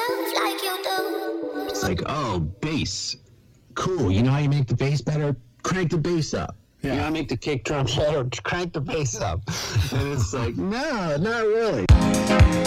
yourself like you do. It's like, oh, bass. Cool. You know how you make the bass better? Crank the bass up. Yeah. You know how to make the kick drum better? Crank the bass up. And it's like, no, not really.